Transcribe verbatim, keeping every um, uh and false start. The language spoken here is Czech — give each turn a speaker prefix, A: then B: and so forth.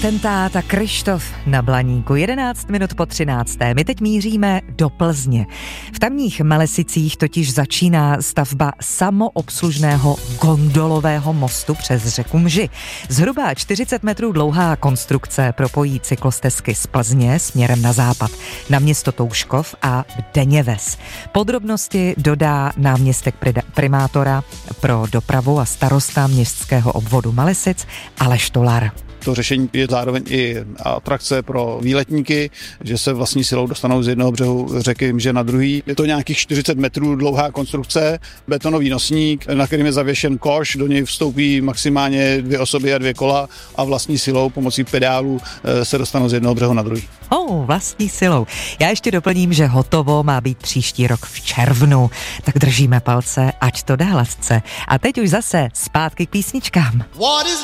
A: Atentát a Kryštof na Blaníku. jedenáct minut po třinácté. My teď míříme do Plzně. V tamních Malesicích totiž začíná stavba samoobslužného gondolového mostu přes řeku Mži. Zhruba čtyřicet metrů dlouhá konstrukce propojí cyklostezky z Plzně směrem na západ, na město Touškov a Deněves. Podrobnosti dodá náměstek primátora pro dopravu a starosta městského obvodu Malesic Aleš Tolar.
B: To řešení je zároveň i atrakce pro výletníky, že se vlastní silou dostanou z jednoho břehu řeky Mže na druhý. Je to nějakých čtyřicet metrů dlouhá konstrukce, betonový nosník, na kterým je zavěšen koš, do něj vstoupí maximálně dvě osoby a dvě kola a vlastní silou pomocí pedálů se dostanou z jednoho břehu na druhý.
A: Oh, vlastní silou. Já ještě doplním, že hotovo má být příští rok v červnu. Tak držíme palce, ať to jde hladce. A teď už zase zpátky k písničkám. What is